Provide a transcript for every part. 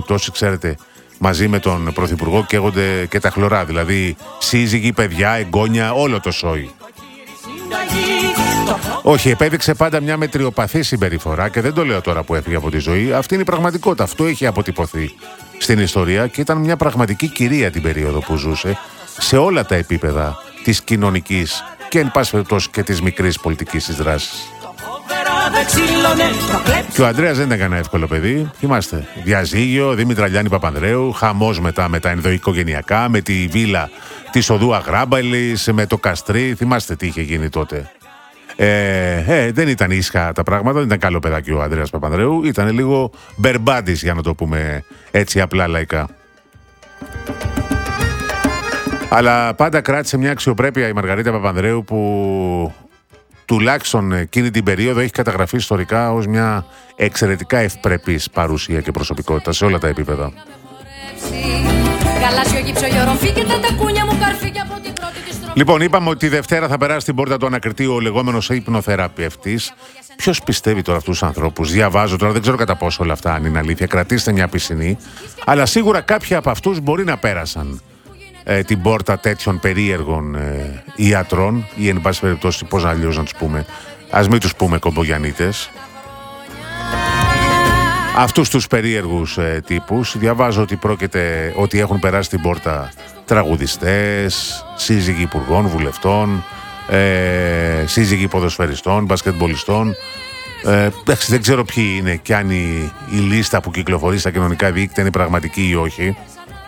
περιπτώσει, ξέρετε, μαζί με τον Πρωθυπουργό καίγονται και τα χλωρά. Δηλαδή σύζυγοι, παιδιά, εγγόνια, όλο το σόι. Όχι, επέδειξε πάντα μια μετριοπαθή συμπεριφορά και δεν το λέω τώρα που έφυγε από τη ζωή. Αυτή είναι η πραγματικότητα. Αυτό έχει αποτυπωθεί στην ιστορία και ήταν μια πραγματική κυρία την περίοδο που ζούσε σε όλα τα επίπεδα της κοινωνικής και εν πάση περιπτώσει και της μικρής πολιτικής της δράσης. Και ο Ανδρέας δεν ήταν κανένα εύκολο παιδί. Θυμάστε, διαζύγιο, Δήμητρα Λιάννη Παπανδρέου, χαμός μετά με τα ενδοοικογενειακά, με τη βίλα της οδού Αγράμπαλης, με το Καστρί. Θυμάστε τι είχε γίνει τότε. Δεν ήταν ίσχα τα πράγματα, δεν ήταν καλό παιδάκι ο Ανδρέας Παπανδρέου, ήταν λίγο μπερμπάντης, για να το πούμε έτσι απλά λαϊκά. Αλλά πάντα κράτησε μια αξιοπρέπεια η Μαργαρίτα Παπανδρέου που τουλάχιστον εκείνη την περίοδο έχει καταγραφεί ιστορικά ως μια εξαιρετικά ευπρεπής παρουσία και προσωπικότητα σε όλα τα επίπεδα. Λοιπόν, είπαμε ότι τη Δευτέρα θα περάσει στην πόρτα του ανακριτή ο λεγόμενος υπνοθεραπευτής. Ποιος πιστεύει τώρα αυτούς τους ανθρώπους? Διαβάζω τώρα, δεν ξέρω κατά πόσο όλα αυτά αν είναι αλήθεια. Κρατήστε μια πισινή. Αλλά σίγουρα κάποιοι από αυτούς μπορεί να πέρασαν την πόρτα τέτοιων περίεργων ιατρών ή εν πάση περιπτώσει, πώς αλλιώς να τους πούμε, ας μην τους πούμε κομπογιανίτες. Αυτούς τους περίεργους τύπους διαβάζω ότι έχουν περάσει την πόρτα τραγουδιστές, σύζυγοι υπουργών, βουλευτών, σύζυγοι ποδοσφαιριστών, μπασκετμπολιστών. Δεν ξέρω ποιοι είναι και αν η λίστα που κυκλοφορεί στα κοινωνικά δίκτυα είναι πραγματική ή όχι.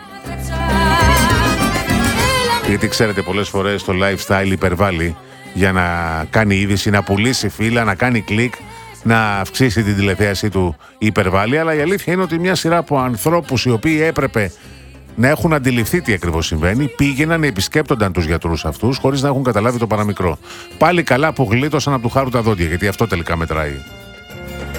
Γιατί ξέρετε, πολλές φορές το lifestyle υπερβάλλει για να κάνει είδηση, να πουλήσει φύλλα, να κάνει κλικ, να αυξήσει την τηλεθέασή του υπερβάλλει. Αλλά η αλήθεια είναι ότι μια σειρά από ανθρώπους οι οποίοι έπρεπε να έχουν αντιληφθεί τι ακριβώς συμβαίνει, πήγαιναν, επισκέπτονταν τους γιατρούς αυτούς χωρίς να έχουν καταλάβει το παραμικρό. Πάλι καλά που γλίτωσαν από του χάρου τα δόντια, γιατί αυτό τελικά μετράει.